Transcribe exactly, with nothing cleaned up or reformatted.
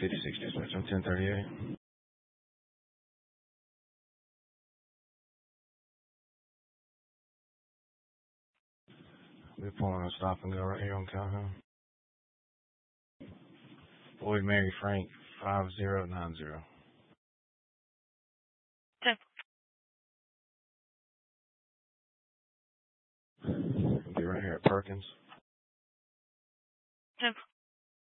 fifty-six dispatch. I'm ten thirty-eight. We're pulling a stop and go right here on Calhoun. Boyd Mary Frank five zero nine zero. ten. Be right here at Perkins. ten.